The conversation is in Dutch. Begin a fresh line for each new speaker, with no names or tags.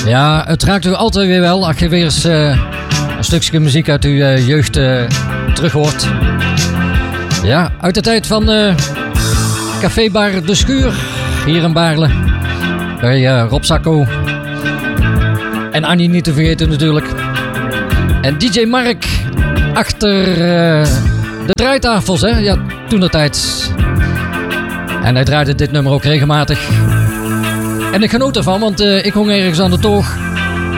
Ja, het raakt u altijd weer wel als je weer eens een stukje muziek uit uw jeugd terug hoort. Ja, uit de tijd van cafébar De Schuur, hier in Baarle. Bij Rob Sacco. En Annie niet te vergeten natuurlijk. En DJ Mark achter de draaitafels, hè? Ja, toen de tijd. En hij draaide dit nummer ook regelmatig. En ik genoot ervan, want ik hong ergens aan de toog.